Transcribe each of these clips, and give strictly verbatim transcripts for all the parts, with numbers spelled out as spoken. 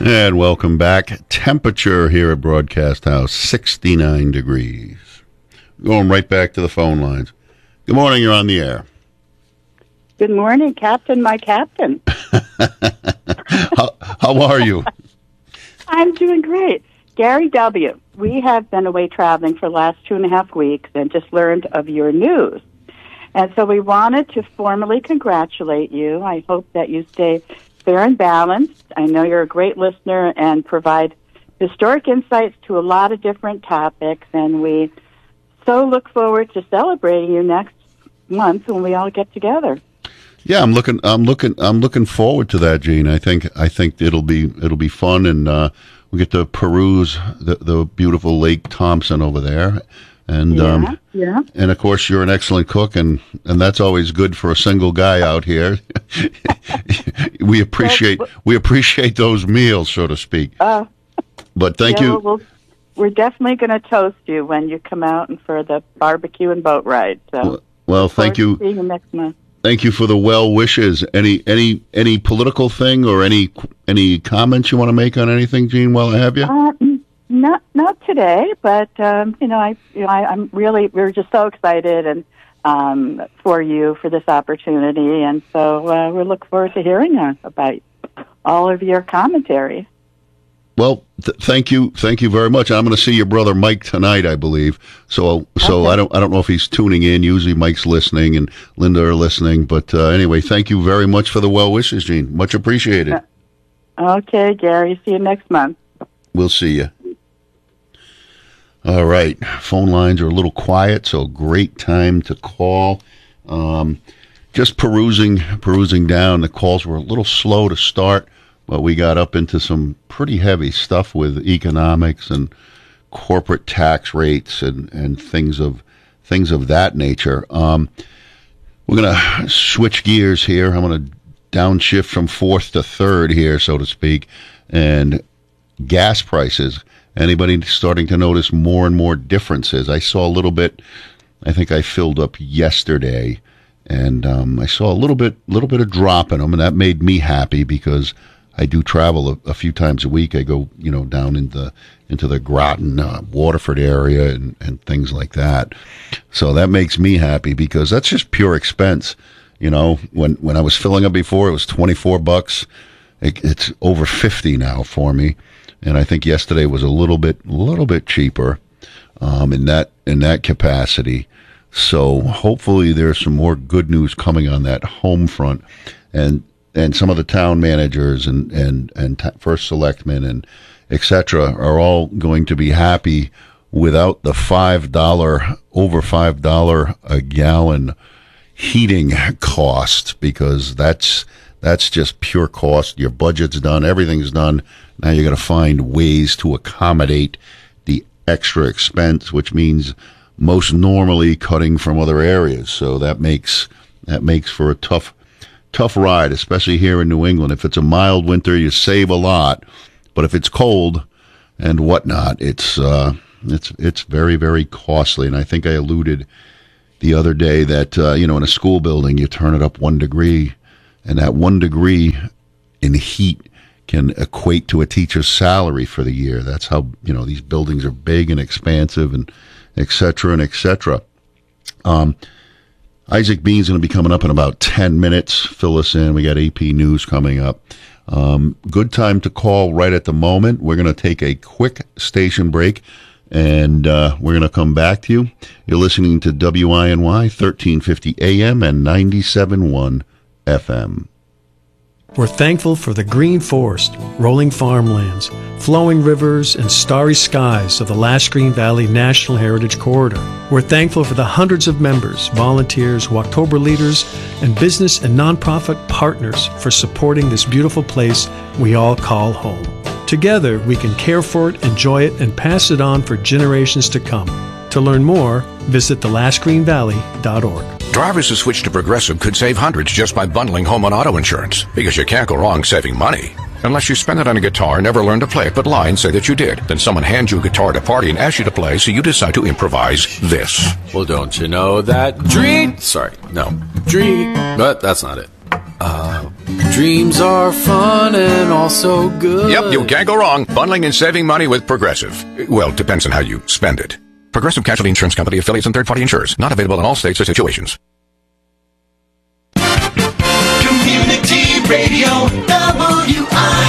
And welcome back. Temperature here at Broadcast House, sixty-nine degrees. Going right back to the phone lines. Good morning, you're on the air. Good morning, Captain, my captain. how, how are you? I'm doing great. Gary W., we have been away traveling for the last two and a half weeks and just learned of your news. And so we wanted to formally congratulate you. I hope that you stay fair and balanced. I know you're a great listener and provide historic insights to a lot of different topics, and we so look forward to celebrating you next month when we all get together. Yeah, I'm looking. I'm looking. I'm looking forward to that, Gene. I think. I think it'll be. It'll be fun, and uh, we get to peruse the, the beautiful Lake Thompson over there, and yeah, um, yeah. And of course, you're an excellent cook, and, and that's always good for a single guy out here. we appreciate well, we appreciate those meals, so to speak. Uh, but thank yeah, you. We'll, we're definitely going to toast you when you come out and for the barbecue and boat ride. So, well, well thank you. See you next month. Thank you for the well wishes. Any any any political thing or any any comments you want to make on anything, Gene? While I have you. Uh, not not today, but um, you know, I you know, I, I'm really we're just so excited and um, for you for this opportunity, and so uh, we look forward to hearing uh, about all of your commentary. Well, th- thank you, thank you very much. I'm going to see your brother Mike tonight, I believe. So, so okay. I don't, I don't know if he's tuning in. Usually, Mike's listening and Linda are listening. But uh, anyway, thank you very much for the well wishes, Gene. Much appreciated. Okay, Gary. See you next month. We'll see you. All right, phone lines are a little quiet, so great time to call. Um, just perusing, perusing down. The calls were a little slow to start. But we got up into some pretty heavy stuff with economics and corporate tax rates and, and things of things of that nature. Um, we're going to switch gears here. I'm going to downshift from fourth to third here, so to speak. And gas prices. Anybody starting to notice more and more differences? I saw a little bit. I think I filled up yesterday, and um, I saw a little bit, little bit of drop in them, and that made me happy because I do travel a, a few times a week. I go, you know, down into into the Groton, uh, Waterford area and, and things like that. So that makes me happy because that's just pure expense. You know, when when I was filling up before, it was twenty-four bucks. It, it's over fifty now for me, and I think yesterday was a little bit a little bit cheaper um, in that in that capacity. So hopefully there's some more good news coming on that home front, and. And some of the town managers and and and t- first selectmen and et cetera are all going to be happy without the five dollar over five dollar a gallon heating cost, because that's that's just pure cost. Your budget's done, everything's done. Now you're going to find ways to accommodate the extra expense, which means most normally cutting from other areas. So that makes that makes for a tough. Tough ride, especially here in New England. If it's a mild winter, you save a lot, but if it's cold and whatnot, it's uh, it's it's very very costly. And I think I alluded the other day that uh, you know, in a school building, you turn it up one degree, and that one degree in heat can equate to a teacher's salary for the year. That's how, you know, these buildings are big and expansive, and et cetera and et cetera. Um, Isaac Bean's going to be coming up in about ten minutes. Fill us in. We got A P News coming up. Um, good time to call right at the moment. We're going to take a quick station break, and uh, we're going to come back to you. You're listening to W I N Y, thirteen fifty A M and ninety-seven point one F M. We're thankful for the green forest, rolling farmlands, flowing rivers, and starry skies of the Lash Green Valley National Heritage Corridor. We're thankful for the hundreds of members, volunteers, Walktober leaders, and business and nonprofit partners for supporting this beautiful place we all call home. Together, we can care for it, enjoy it, and pass it on for generations to come. To learn more, visit the lash green valley dot org. Drivers who switch to Progressive could save hundreds just by bundling home and auto insurance, because you can't go wrong saving money. Unless you spend it on a guitar, never learn to play it, but lie and say that you did. Then someone hands you a guitar at a party and asks you to play, so you decide to improvise this. Well, don't you know that dream... Sorry, no. Dream... But that's not it. Uh... Dreams are fun and also good. Yep, you can't go wrong. Bundling and saving money with Progressive. Well, depends on how you spend it. Progressive Casualty Insurance Company, affiliates, and third-party insurers. Not available in all states or situations. Community Radio, W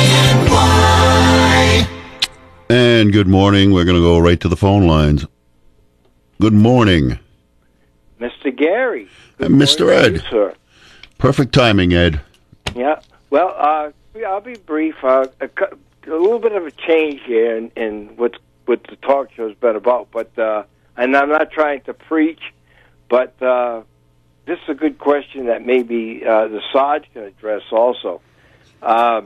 I N Y. And good morning. We're going to go right to the phone lines. Good morning. Mister Gary. Good And Mister morning Ed. to you, sir. Perfect timing, Ed. Yeah. Well, uh, I'll be brief. Uh, a, cou- a little bit of a change here in, in what's, what the talk show's been about. But uh, and I'm not trying to preach, but uh, this is a good question that maybe uh, the Sarge can address also. Um,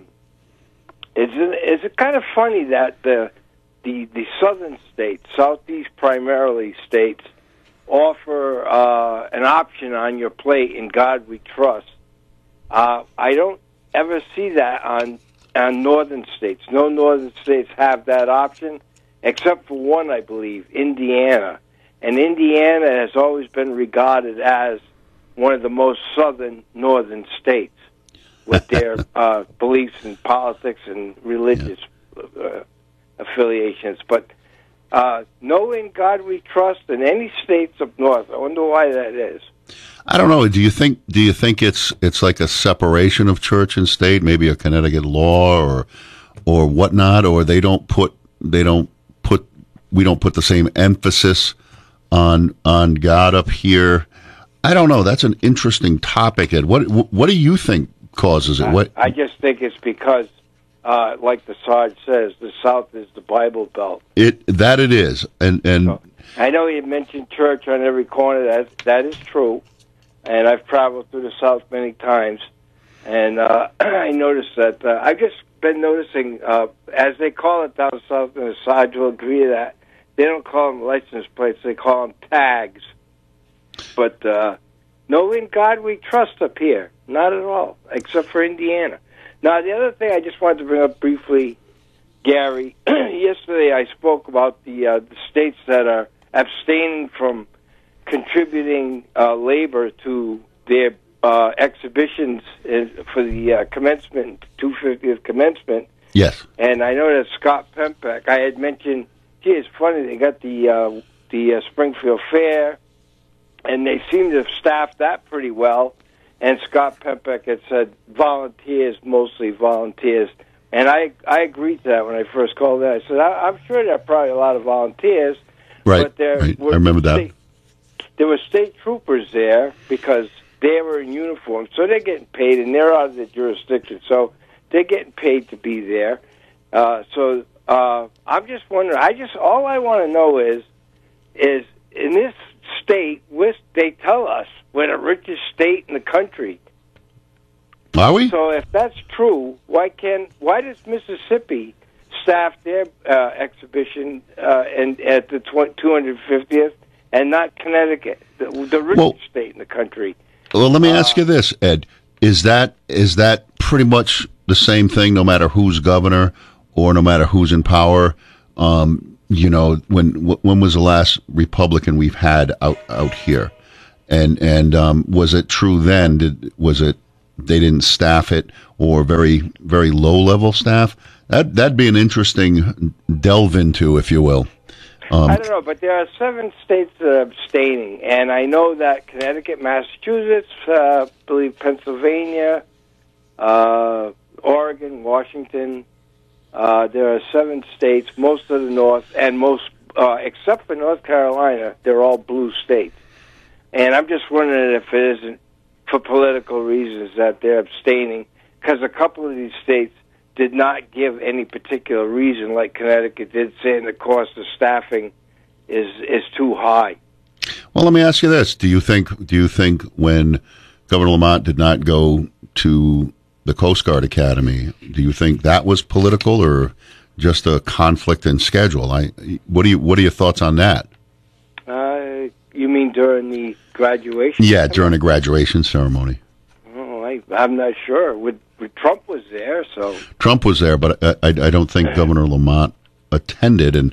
is it, is it kind of funny that the the the southern states, southeast primarily states, offer uh, an option on your plate, "In God We Trust"? Uh, I don't ever see that on on northern states. No northern states have that option, except for one, I believe, Indiana. And Indiana has always been regarded as one of the most southern northern states with their uh, beliefs in politics and religious uh, affiliations. But uh, no "In God We Trust" in any states up north. I wonder why that is. I don't know. Do you think? Do you think it's it's like a separation of church and state, maybe a Connecticut law or or whatnot, or they don't put they don't put we don't put the same emphasis on on God up here? I don't know. That's an interesting topic, Ed. What what do you think causes it? What I just think it's because, uh, like the Sarge says, the South is the Bible Belt. it that it is, and and. So, I know you mentioned church on every corner. That that is true. And I've traveled through the South many times, and uh, I noticed that uh, I've just been noticing, uh, as they call it down south, and the side will agree to that, they don't call them license plates, they call them tags. But uh, no "In God We Trust" up here, not at all, except for Indiana. Now, the other thing I just wanted to bring up briefly, Gary, yesterday I spoke about the, uh, the states that are abstaining from contributing uh, labor to their uh, exhibitions in, for the uh, commencement, two hundred fiftieth commencement. Yes. And I know that Scott Pempek, I had mentioned, gee, it's funny, they got the uh, the uh, Springfield Fair, and they seem to have staffed that pretty well. And Scott Pempek had said volunteers, mostly volunteers. And I, I agreed to that when I first called in. I said, I, I'm sure there are probably a lot of volunteers. Right, But there right. were I remember that. State, there were state troopers there because they were in uniform, so they're getting paid, and they're out of the jurisdiction, so they're getting paid to be there. Uh, so uh, I'm just wondering. I just all I want to know is, is in this state, with they tell us we're the richest state in the country. Are we? So if that's true, why can why does Mississippi staff their uh, exhibition uh, and at the two hundred fiftieth? And not Connecticut, the, the richest Well- state in the country. Well, let me Uh, ask you this, Ed. Is that is that pretty much the same thing no matter who's governor or no matter who's in power? Um, you know, when when was the last Republican we've had out out here? And and um, was it true then? Did was it they didn't staff it or very very low level staff? That that'd be an interesting delve into, if you will. Um, I don't know, but there are seven states that are abstaining, and I know that Connecticut, Massachusetts, uh, I believe Pennsylvania, uh, Oregon, Washington. Uh, there are seven states, most of the North, and most, uh, except for North Carolina, they're all blue states. And I'm just wondering if it isn't for political reasons that they're abstaining, because a couple of these states did not give any particular reason, like Connecticut did, saying the cost of staffing is is too high. Well, let me ask you this: Do you think do you think when Governor Lamont did not go to the Coast Guard Academy, do you think that was political or just a conflict in schedule? I what do you what are your thoughts on that? Uh, you mean during the graduation? Yeah, during a graduation ceremony. Oh, I, I'm not sure. Would, would Trump was there, so Trump was there, but I, I, I don't think Governor Lamont attended, and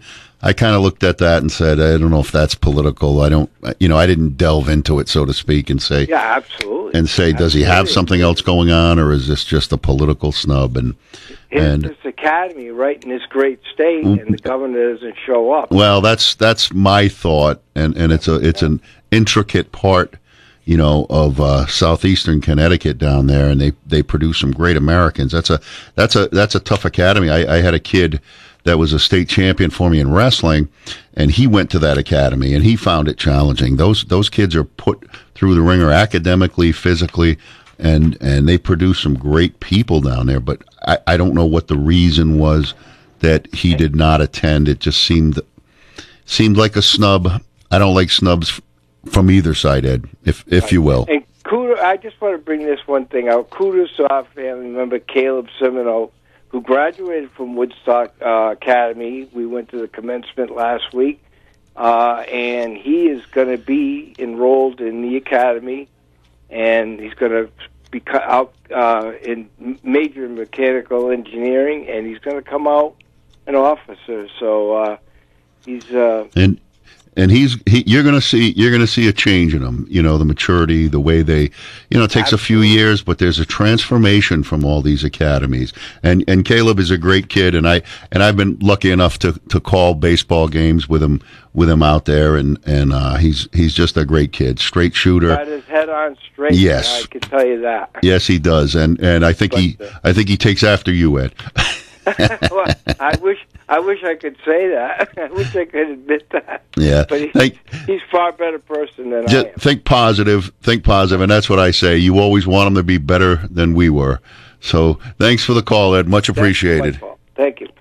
I kind of looked at that and said, I don't know if that's political. I don't, you know, I didn't delve into it, so to speak, and say, yeah, absolutely, and say, does he have something else going on, or is this just a political snub? And and this academy, right in this great state, and the governor doesn't show up. Well, that's that's my thought, and and it's a it's an intricate part, you know, of uh, southeastern Connecticut down there, and they they produce some great Americans. That's a that's a that's a tough academy. I, I had a kid that was a state champion for me in wrestling, and he went to that academy, and he found it challenging. Those those kids are put through the ringer academically, physically, and and they produce some great people down there. But I, I don't know what the reason was that he did not attend. It just seemed seemed like a snub. I don't like snubs from either side, Ed, if if you will. And kudos, I just want to bring this one thing out. Kudos to our family member, Caleb Semino, who graduated from Woodstock uh, Academy. We went to the commencement last week, uh, and he is going to be enrolled in the academy, and he's going to be cut out uh, in major in mechanical engineering, and he's going to come out an officer. So uh, he's uh, and. And he's he, you're going to see you're going to see a change in him. You know, the maturity, the way they, you know, it takes Absolutely. a few years, but there's a transformation from all these academies. And and Caleb is a great kid, and I and I've been lucky enough to, to call baseball games with him with him out there, and and uh, he's he's just a great kid, straight shooter. Got his head on straight. Yes, I can tell you that. Yes, he does, and and I think but, he uh, I think he takes after you, Ed. Well, I wish I wish I could say that. I wish I could admit that. Yeah, but he, think, he's a far better person than just I am. Think positive, think positive, and that's what I say. You always want him to be better than we were. So thanks for the call, Ed. Much appreciated. Thank you.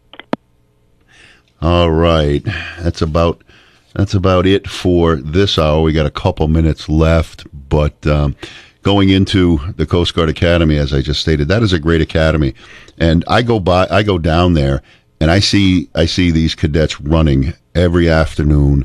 All right, that's about that's about it for this hour. We got a couple minutes left, but. Um, Going into the Coast Guard Academy, as I just stated, that is a great academy, and I go by, I go down there, and I see, I see these cadets running every afternoon,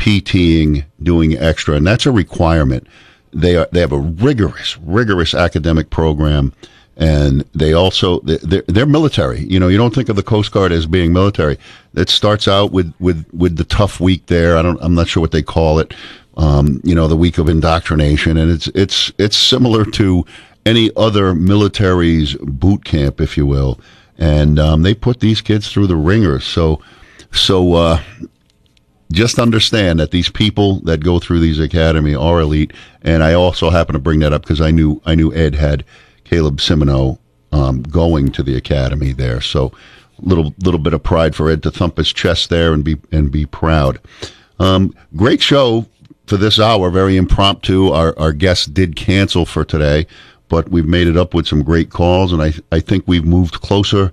PTing, doing extra, and that's a requirement. They are, they have a rigorous, rigorous academic program, and they also they're, they're military. You know, you don't think of the Coast Guard as being military. It starts out with with with the tough week there. I don't, I'm not sure what they call it. Um, you know, the week of indoctrination, and it's it's it's similar to any other military's boot camp, if you will. And um, they put these kids through the ringer. So, so uh, just understand that these people that go through these academy are elite. And I also happen to bring that up because I knew I knew Ed had Caleb Semino um, going to the academy there. So, little little bit of pride for Ed to thump his chest there and be and be proud. Um, great show. For this hour, very impromptu. Our our guest did cancel for today, but we've made it up with some great calls, and I I think we've moved closer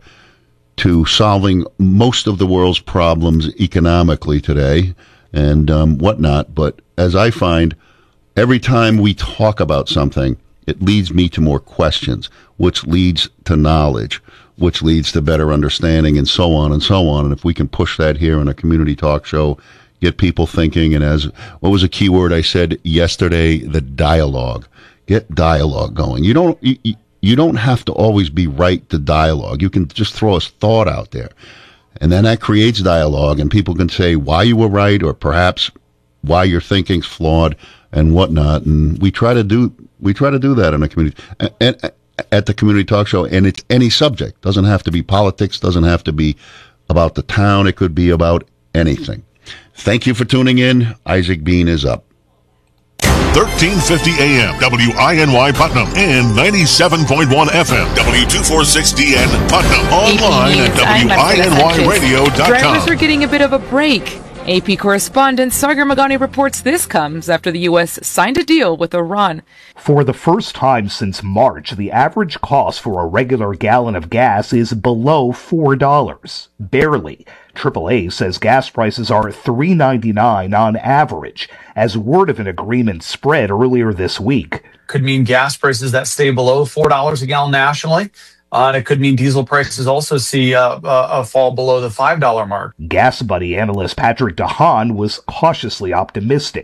to solving most of the world's problems economically today and um, whatnot. But as I find, every time we talk about something, it leads me to more questions, which leads to knowledge, which leads to better understanding, and so on and so on. And if we can push that here in a community talk show, get people thinking, and as, what was a key word I said yesterday? The dialogue. Get dialogue going. You don't, you, you don't have to always be right to dialogue. You can just throw a thought out there. And then that creates dialogue, and people can say why you were right, or perhaps why your thinking's flawed, and whatnot. And we try to do, we try to do that in a community, and, and at the community talk show, and it's any subject. Doesn't have to be politics, doesn't have to be about the town. It could be about anything. Thank you for tuning in. Isaac Bean is up. thirteen fifty A M, W I N Y Putnam, and ninety-seven point one F M, W two forty-six D N Putnam. Online at W I N Y radio dot com. Drivers are getting a bit of a break. A P correspondent Sagar Magani reports this comes after the U S signed a deal with Iran. For the first time since March, the average cost for a regular gallon of gas is below four dollars. Barely. triple A says gas prices are three ninety-nine on average, as word of an agreement spread earlier this week. Could mean gas prices that stay below four dollars a gallon nationally. Uh, and it could mean diesel prices also see uh, uh, a fall below the five dollar mark. Gas Buddy analyst Patrick DeHaan was cautiously optimistic.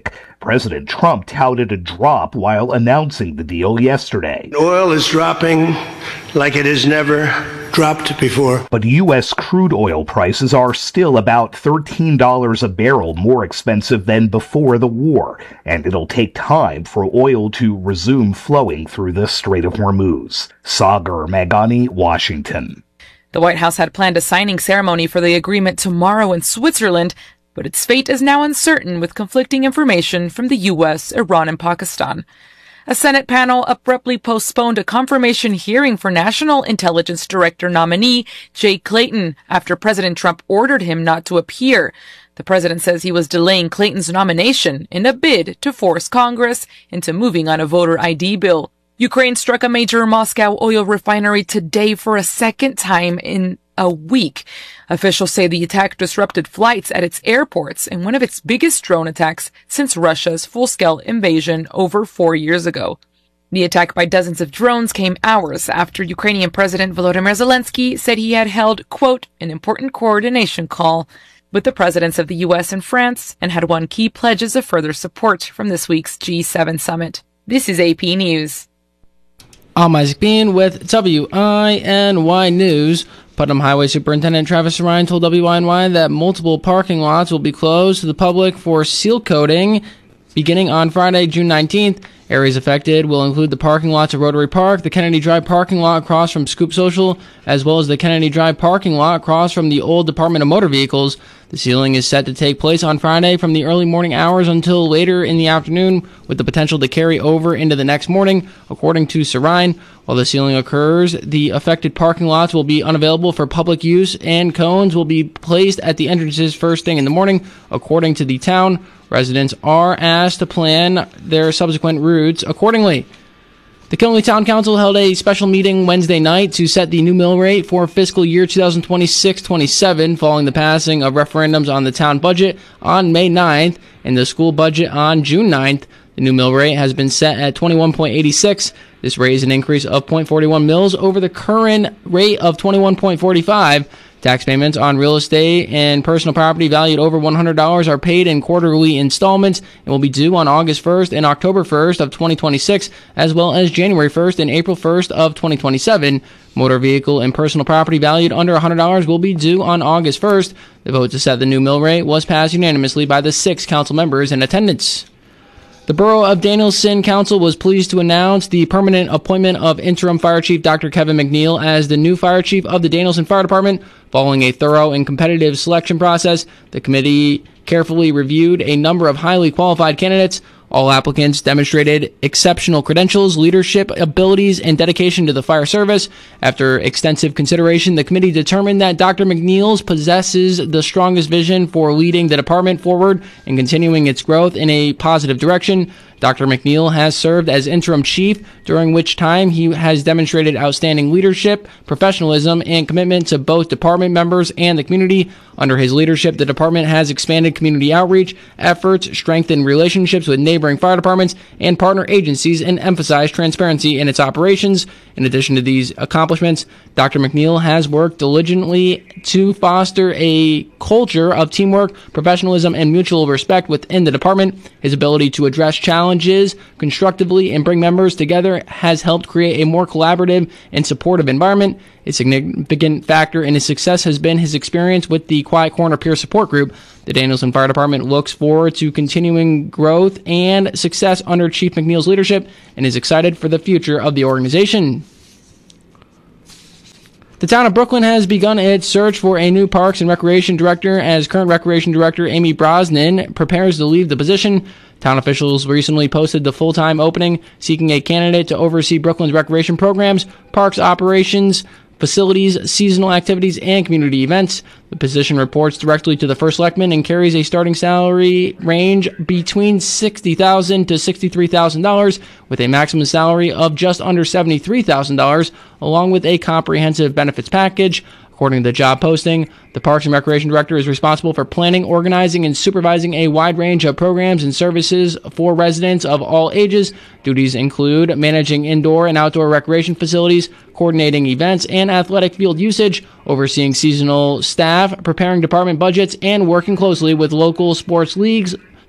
President Trump touted a drop while announcing the deal yesterday. Oil is dropping like it has never dropped before. But U S crude oil prices are still about thirteen dollars a barrel more expensive than before the war, and it'll take time for oil to resume flowing through the Strait of Hormuz. Sagar Meghani, Washington. The White House had planned a signing ceremony for the agreement tomorrow in Switzerland, but its fate is now uncertain with conflicting information from the U S, Iran, and Pakistan. A Senate panel abruptly postponed a confirmation hearing for National Intelligence Director nominee Jay Clayton after President Trump ordered him not to appear. The president says he was delaying Clayton's nomination in a bid to force Congress into moving on a voter I D bill. Ukraine struck a major Moscow oil refinery today for a second time in a week. Officials say the attack disrupted flights at its airports in one of its biggest drone attacks since Russia's full-scale invasion over four years ago. The attack by dozens of drones came hours after Ukrainian President Volodymyr Zelensky said he had held, quote, an important coordination call with the presidents of the U S and France and had won key pledges of further support from this week's G seven summit. This is A P News. I'm Isaac Bean with W I N Y News. Putnam Highway Superintendent Travis Ryan told W I N Y that multiple parking lots will be closed to the public for seal coating beginning on Friday, June nineteenth. Areas affected will include the parking lots of Rotary Park, the Kennedy Drive parking lot across from Scoop Social, as well as the Kennedy Drive parking lot across from the old Department of Motor Vehicles. The sealing is set to take place on Friday from the early morning hours until later in the afternoon, with the potential to carry over into the next morning, according to Sarine. While the sealing occurs, the affected parking lots will be unavailable for public use, and cones will be placed at the entrances first thing in the morning, according to the town. Residents are asked to plan their subsequent routes accordingly. The Killenly Town Council held a special meeting Wednesday night to set the new mill rate for fiscal year twenty twenty-six twenty-seven following the passing of referendums on the town budget on May ninth and the school budget on June ninth. The new mill rate has been set at twenty-one point eight six. This rate is an increase of zero point four one mils over the current rate of twenty-one point four five. Tax payments on real estate and personal property valued over one hundred dollars are paid in quarterly installments and will be due on August first and October first of twenty twenty-six, as well as January first and April first of twenty twenty-seven. Motor vehicle and personal property valued under one hundred dollars will be due on August first. The vote to set the new mill rate was passed unanimously by the six council members in attendance. The Borough of Danielson Council was pleased to announce the permanent appointment of Interim Fire Chief Doctor Kevin McNeil as the new Fire Chief of the Danielson Fire Department. Following a thorough and competitive selection process, the committee carefully reviewed a number of highly qualified candidates. All applicants demonstrated exceptional credentials, leadership abilities, and dedication to the fire service. After extensive consideration, the committee determined that Doctor McNeil possesses the strongest vision for leading the department forward and continuing its growth in a positive direction. Doctor McNeil has served as interim chief, during which time he has demonstrated outstanding leadership, professionalism, and commitment to both department members and the community. Under his leadership, the department has expanded community outreach efforts, strengthened relationships with neighboring fire departments and partner agencies, and emphasized transparency in its operations. In addition to these accomplishments, Doctor McNeil has worked diligently to foster a culture of teamwork, professionalism, and mutual respect within the department. His ability to address challenges constructively and bring members together has helped create a more collaborative and supportive environment. A significant factor in his success has been his experience with the Quiet Corner Peer Support Group. The Danielson Fire Department looks forward to continuing growth and success under Chief McNeil's leadership and is excited for the future of the organization. The town of Brooklyn has begun its search for a new Parks and Recreation Director as current Recreation Director Amy Brosnan prepares to leave the position. Town officials recently posted the full-time opening, seeking a candidate to oversee Brooklyn's recreation programs, parks operations, facilities, seasonal activities, and community events. The position reports directly to the First Selectman and carries a starting salary range between sixty thousand dollars to sixty-three thousand dollars, with a maximum salary of just under seventy-three thousand dollars, along with a comprehensive benefits package. According to the job posting, the Parks and Recreation Director is responsible for planning, organizing, and supervising a wide range of programs and services for residents of all ages. Duties include managing indoor and outdoor recreation facilities, coordinating events and athletic field usage, overseeing seasonal staff, preparing department budgets, and working closely with local sports leagues,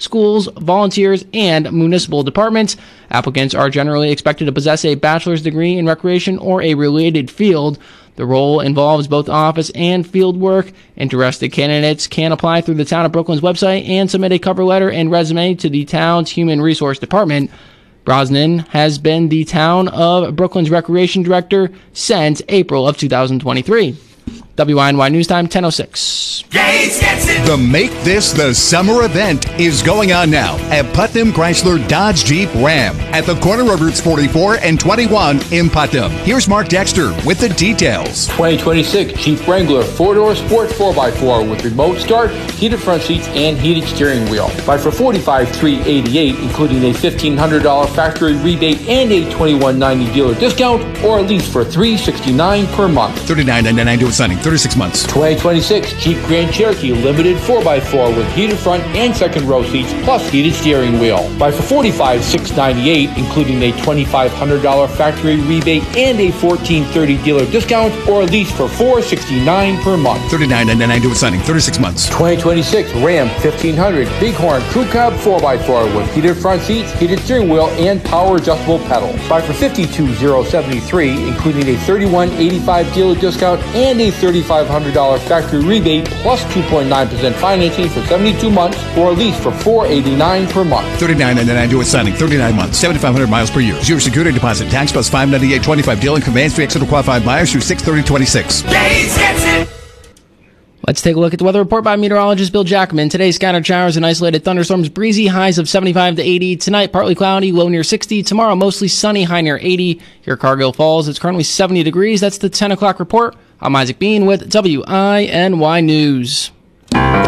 schools, volunteers, and municipal departments. Applicants are generally expected to possess a bachelor's degree in recreation or a related field. The role involves both office and field work. Interested candidates can apply through the Town of Brooklyn's website and submit a cover letter and resume to the town's Human Resource Department. Brosnan has been the Town of Brooklyn's Recreation Director since April of two thousand twenty-three. W I N Y News Time, ten oh six. Gates gets it. The Make This the Summer event is going on now at Putnam Chrysler Dodge Jeep Ram at the corner of Routes forty-four and twenty-one in Putnam. Here's Mark Dexter with the details. twenty twenty-six Jeep Wrangler four-door sport four by four with remote start, heated front seats, and heated steering wheel. Buy for forty-five thousand three hundred eighty-eight dollars, including a fifteen hundred dollars factory rebate and a twenty-one ninety dealer discount, or at least for three hundred sixty-nine dollars per month. thirty-nine ninety-nine to a signing, thirty-six months. twenty twenty-six Jeep Grand Cherokee Limited four by four with heated front and second row seats plus heated steering wheel. Buy for forty-five thousand six hundred ninety-eight dollars, including a twenty-five hundred dollars factory rebate and a fourteen thirty dealer discount, or at least for four hundred sixty-nine dollars per month. thirty-nine ninety-nine to a signing, thirty-six months. twenty twenty-six Ram fifteen hundred Bighorn Crew Cab four by four with heated front seats, heated steering wheel, and power adjustable pedals. Buy for fifty-two thousand seventy-three dollars, including a thirty-one eighty-five dealer discount and a thirty-five hundred dollars factory rebate plus two point nine percent financing for seventy-two months, or at least for four hundred eighty-nine dollars per month. thirty-nine ninety-nine to a signing, thirty-nine months, seventy-five hundred miles per year. Zero security deposit, tax plus five ninety-eight twenty-five dealing conveyance fee, extra qualified buyers through six thirty twenty-six. Gates gets it. Let's take a look at the weather report by meteorologist Bill Jackman. Today, scattered showers and isolated thunderstorms, breezy, highs of seventy-five to eighty. Tonight, partly cloudy, low near sixty. Tomorrow, mostly sunny, high near eighty. Here, Cargill Falls, it's currently seventy degrees. That's the ten o'clock report. I'm Isaac Bean with W I N Y News.